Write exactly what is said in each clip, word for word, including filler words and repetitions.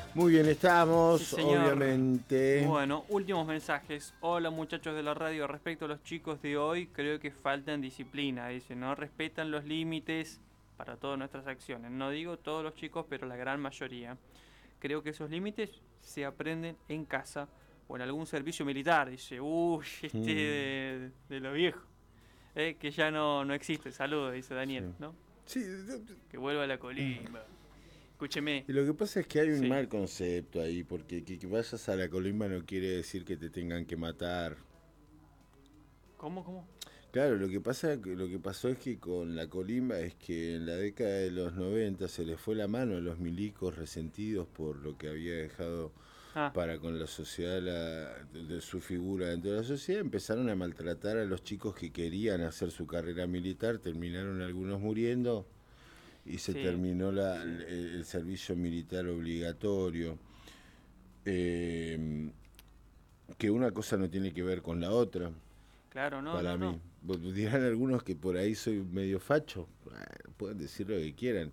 Muy bien, estamos, Sí, señor. obviamente. Bueno, últimos mensajes. Hola muchachos de la radio, respecto a los chicos de hoy, creo que faltan disciplina. Dice, no respetan los límites para todas nuestras acciones. No digo todos los chicos, pero la gran mayoría. Creo que esos límites se aprenden en casa o en algún servicio militar. Dice, uy, este Mm, de, de lo viejo. Eh, que ya no, no existe. Saludos, dice sí. Daniel, ¿no? Sí, de- de- Que vuelva a la colimba. Escúcheme. y lo que pasa es que hay un Sí. mal concepto ahí, porque que, que vayas a la colimba no quiere decir que te tengan que matar. ¿Cómo, cómo? Claro, lo que pasa, lo que pasó es que con la colimba es que en la década de los noventa se les fue la mano a los milicos resentidos por lo que había dejado Ah, para con la sociedad, la, de su figura dentro de la sociedad, empezaron a maltratar a los chicos que querían hacer su carrera militar, terminaron algunos muriendo y se sí, terminó la, el, sí. el servicio militar obligatorio. Eh, que una cosa no tiene que ver con la otra, Claro, no, para no, mí. no. Dirán algunos que por ahí soy medio facho, pueden decir lo que quieran.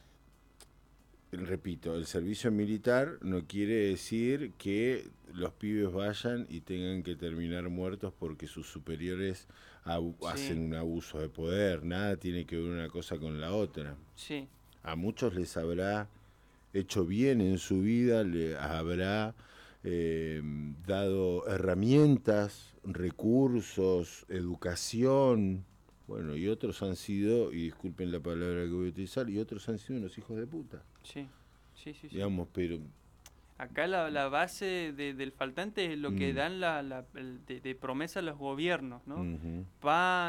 Repito, el servicio militar no quiere decir que los pibes vayan y tengan que terminar muertos porque sus superiores hacen Sí, un abuso de poder. Nada tiene que ver una cosa con la otra. sí, A muchos les habrá hecho bien en su vida, le habrá eh, dado herramientas, recursos, educación. Bueno, y otros han sido, y disculpen la palabra que voy a utilizar, y otros han sido unos hijos de puta. sí, sí, sí, sí. Digamos, pero... Acá la, la base de- del faltante es lo que Mm, dan la, la- el- de, de promesa a los gobiernos, ¿no? ujú. Pan,